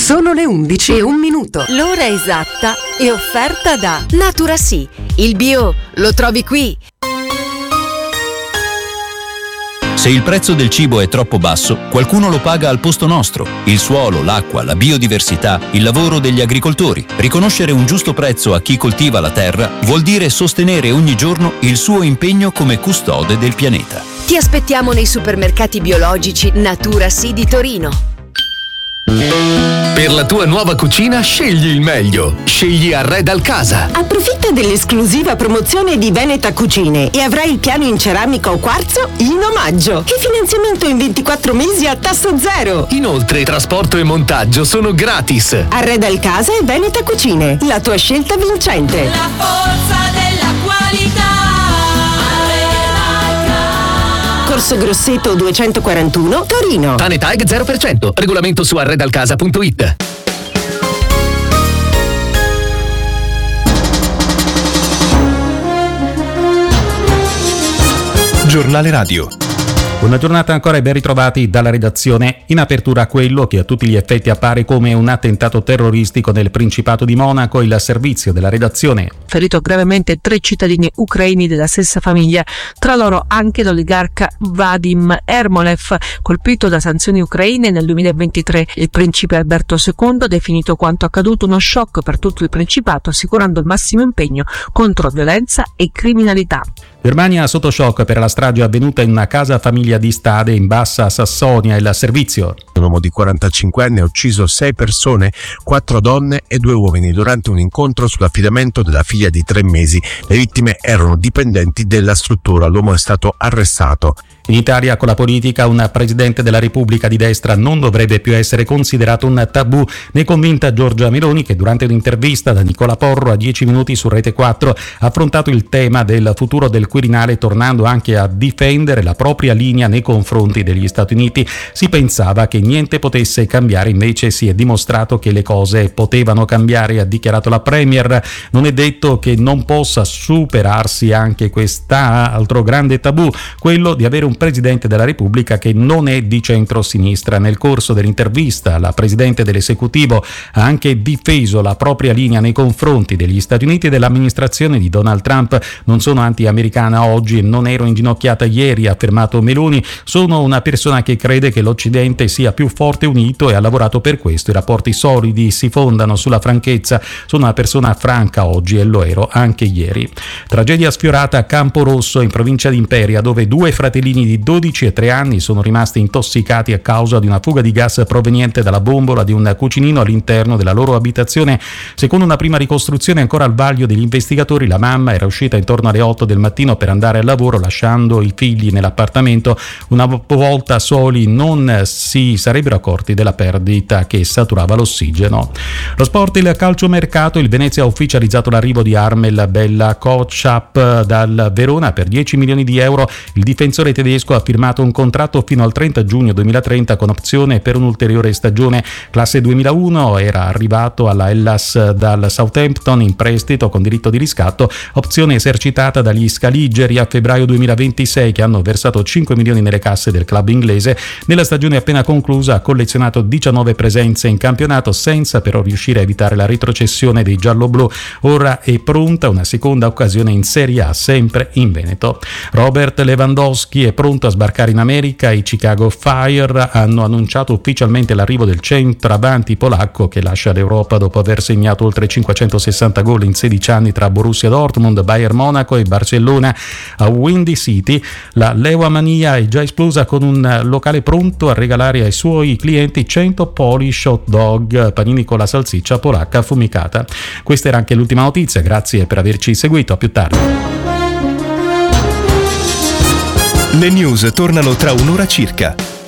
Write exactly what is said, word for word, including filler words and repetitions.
Sono le undici e un minuto. L'ora esatta è offerta da Naturacy. Il bio lo trovi qui. Se il prezzo del cibo è troppo basso, qualcuno lo paga al posto nostro. Il suolo, l'acqua, la biodiversità, il lavoro degli agricoltori. Riconoscere un giusto prezzo a chi coltiva la terra vuol dire sostenere ogni giorno il suo impegno come custode del pianeta. Ti aspettiamo nei supermercati biologici Naturacy di Torino. Per la tua nuova cucina scegli il meglio. Scegli Arreda al Casa. Approfitta dell'esclusiva promozione di Veneta Cucine e avrai il piano in ceramica o quarzo in omaggio. E finanziamento in ventiquattro mesi a tasso zero. Inoltre trasporto e montaggio sono gratis. Arreda al Casa e Veneta Cucine, la tua scelta vincente. La forza della qualità. Corso Grosseto duecentoquarantuno, Torino. Tanetag zero per cento. Regolamento su arredalcasa punto it. Giornale Radio. Buona giornata ancora e ben ritrovati dalla redazione. In apertura quello che a tutti gli effetti appare come un attentato terroristico nel Principato di Monaco, il servizio della redazione. Ferito gravemente tre cittadini ucraini della stessa famiglia, tra loro anche l'oligarca Vadim Ermolev, colpito da sanzioni ucraine nel duemilaventitré. Il principe Alberto secondo ha definito quanto accaduto uno shock per tutto il Principato, assicurando il massimo impegno contro violenza e criminalità. Germania sotto shock per la strage avvenuta in una casa famiglia di Stade in Bassa Sassonia. Il servizio. Un uomo di quarantacinque anni ha ucciso sei persone, quattro donne e due uomini durante un incontro sull'affidamento della figlia di tre mesi. Le vittime erano dipendenti della struttura. L'uomo è stato arrestato. In Italia, con la politica, un presidente della Repubblica di destra non dovrebbe più essere considerato un tabù. Ne è convinta Giorgia Meloni, che durante un'intervista da Nicola Porro a dieci minuti su Rete quattro ha affrontato il tema del futuro del Quirinale, tornando anche a difendere la propria linea nei confronti degli Stati Uniti. Si pensava che niente potesse cambiare, invece si è dimostrato che le cose potevano cambiare, ha dichiarato la Premier. Non è detto che non possa superarsi anche quest'altro grande tabù, quello di avere un Presidente della Repubblica che non è di centro-sinistra. Nel corso dell'intervista la Presidente dell'Esecutivo ha anche difeso la propria linea nei confronti degli Stati Uniti e dell'amministrazione di Donald Trump. Non sono anti-americana oggi e non ero inginocchiata ieri, ha affermato Meloni. Sono una persona che crede che l'Occidente sia più forte e unito e ha lavorato per questo. I rapporti solidi si fondano sulla franchezza. Sono una persona franca oggi e lo ero anche ieri. Tragedia sfiorata a Campo Rosso in provincia di Imperia, dove due fratellini di dodici e tre anni sono rimasti intossicati a causa di una fuga di gas proveniente dalla bombola di un cucinino all'interno della loro abitazione. Secondo una prima ricostruzione ancora al vaglio degli investigatori, la mamma era uscita intorno alle otto del mattino per andare al lavoro, lasciando i figli nell'appartamento. Una volta soli non si sarebbero accorti della perdita che saturava l'ossigeno. Lo sport, il calciomercato. Il Venezia ha ufficializzato l'arrivo di Armel Bella Kotschap dal Verona per dieci milioni di euro. Il difensore tedesco ha firmato un contratto fino al trenta giugno duemilatrenta con opzione per un'ulteriore stagione. Classe duemilauno, era arrivato alla Hellas dal Southampton in prestito con diritto di riscatto, opzione esercitata dagli scaligeri a febbraio duemilaventisei, che hanno versato cinque milioni nelle casse del club inglese. Nella stagione appena conclusa ha collezionato diciannove presenze in campionato, senza però riuscire a evitare la retrocessione dei gialloblu. Ora è pronta una seconda occasione in Serie A, sempre in Veneto. Robert Lewandowski è pronto a sbarcare in America. I Chicago Fire hanno annunciato ufficialmente l'arrivo del centravanti polacco, che lascia l'Europa dopo aver segnato oltre cinquecentosessanta gol in sedici anni tra Borussia Dortmund, Bayern Monaco e Barcellona. A Windy City la Lewamania è già esplosa, con un locale pronto a regalare ai suoi clienti cento Polish hot dog, panini con la salsiccia polacca affumicata. Questa era anche l'ultima notizia, grazie per averci seguito, a più tardi. Le news tornano tra un'ora circa.